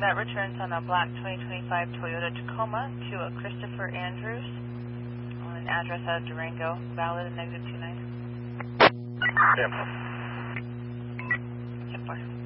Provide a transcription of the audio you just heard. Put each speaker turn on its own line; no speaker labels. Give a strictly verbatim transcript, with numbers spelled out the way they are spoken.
That returns on a black twenty twenty-five Toyota Tacoma to a Christopher Andrews on an address out of Durango, valid and negative two nine.
ten four.
ten four.